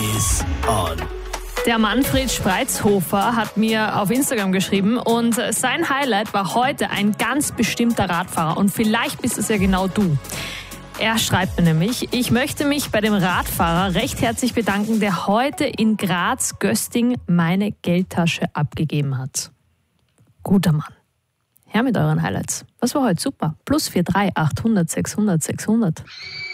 is on. Der Manfred Spreizhofer hat mir auf Instagram geschrieben und sein Highlight war heute ein ganz bestimmter Radfahrer und vielleicht bist es ja genau du. Er schreibt mir nämlich: Ich möchte mich bei dem Radfahrer recht herzlich bedanken, der heute in Graz-Gösting meine Geldtasche abgegeben hat. Guter Mann. Her mit euren Highlights. Was war heute super? +43 800 600 600.